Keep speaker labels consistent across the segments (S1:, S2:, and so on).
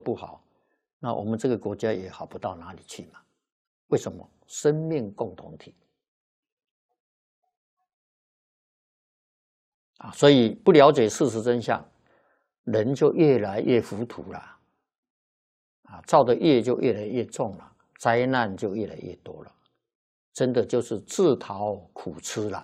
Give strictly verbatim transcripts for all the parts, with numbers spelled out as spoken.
S1: 不好，那我们这个国家也好不到哪里去嘛。为什么？生命共同体啊，所以不了解事实真相，人就越来越糊涂了啊，造的业就越来越重了，灾难就越来越多了，真的就是自讨苦吃了。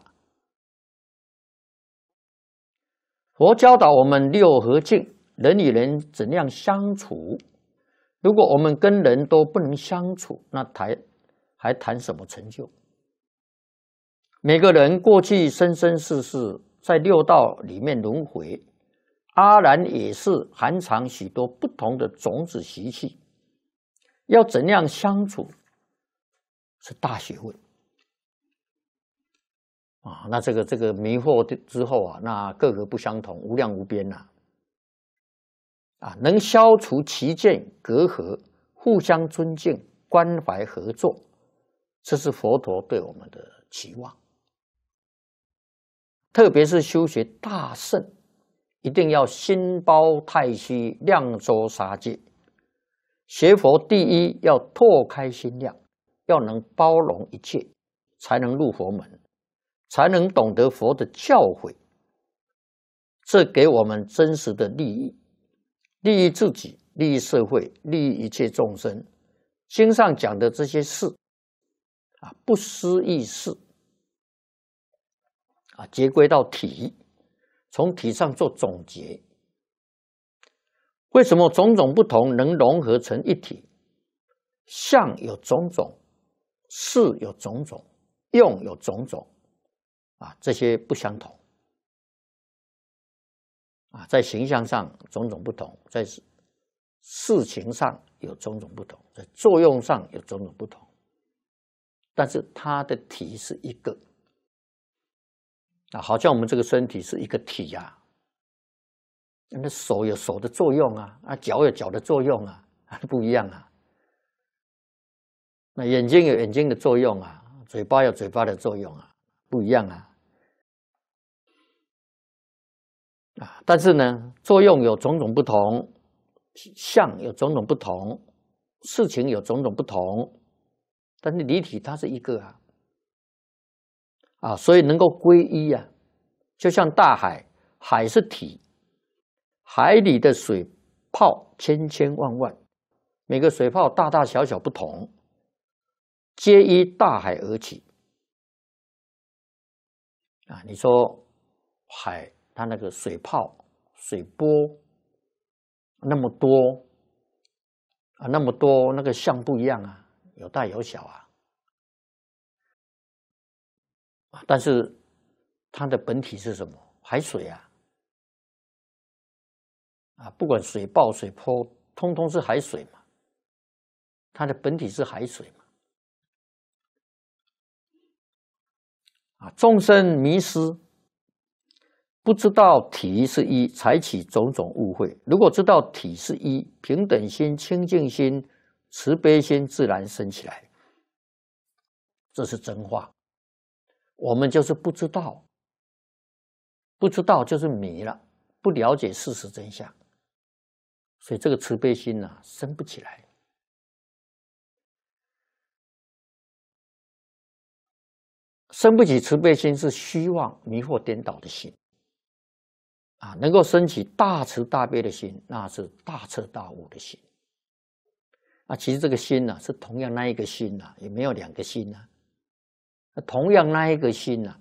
S1: 佛教导我们六合境，人与人怎样相处。如果我们跟人都不能相处，那谈还谈什么成就？每个人过去生生世世在六道里面轮回，阿然也是含藏许多不同的种子习气，要怎样相处是大学问啊！那这个这个迷惑之后啊，那各个不相同，无量无边呐！啊，能消除歧见隔阂，互相尊敬、关怀合作，这是佛陀对我们的期望。特别是修学大乘，一定要心包太虚，量周杀戒。学佛第一要拓开心量，要能包容一切，才能入佛门，才能懂得佛的教诲。这给我们真实的利益，利益自己，利益社会，利益一切众生。经上讲的这些事啊，不思议事啊，结归到体，从体上做总结。为什么种种不同能融合成一体？相有种种，事有种种，用有种种啊，这些不相同啊，在形象上种种不同，在事情上有种种不同，在作用上有种种不同，但是它的体是一个啊，好像我们这个身体是一个体呀、啊，那手有手的作用啊，啊，脚有脚的作用啊，不一样啊。那眼睛有眼睛的作用啊，嘴巴有嘴巴的作用啊，不一样啊。啊，但是呢，作用有种种不同，相有种种不同，事情有种种不同，但是离体它是一个啊，啊，所以能够归一啊，就像大海，海是体，海里的水泡千千万万，每个水泡大大小小不同，皆依大海而起啊。你说海它那个水泡、水波那么多啊，那么多，那个相不一样啊，有大有小啊。但是它的本体是什么？海水啊，啊，不管水爆、水波，通通是海水嘛。它的本体是海水嘛。啊，众生迷失，不知道体是一，才起种种误会。如果知道体是一，平等心、清净心、慈悲心自然生起来，这是真话。我们就是不知道，不知道就是迷了，不了解事实真相，所以这个慈悲心呢、啊，生不起来。生不起慈悲心是虚妄、迷惑颠倒的心啊，能够升起大慈大悲的心，那是大彻大悟的心。啊，其实这个心呢、啊，是同样那一个心呐、啊，也没有两个心呐、啊，同样那一个心呐、啊，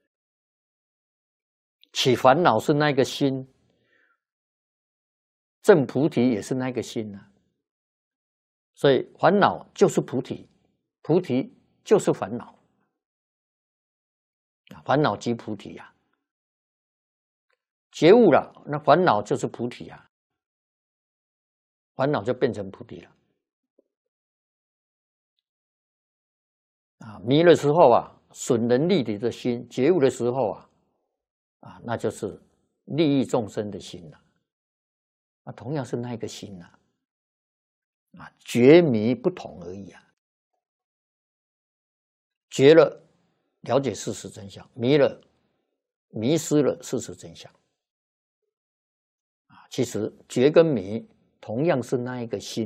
S1: 起烦恼是那个心，证菩提也是那个心呐、啊，所以烦恼就是菩提，菩提就是烦恼。烦恼即菩提呀、啊，觉悟了，那烦恼就是菩提呀、啊，烦恼就变成菩提了。啊，迷的时候啊，损人利己的心；觉悟的时候啊，啊，那就是利益众生的心了。啊，同样是那一个心呐、啊，啊，觉迷不同而已啊。觉了，了解事实真相；迷了，迷失了事实真相。啊，其实觉跟迷同样是那一个心。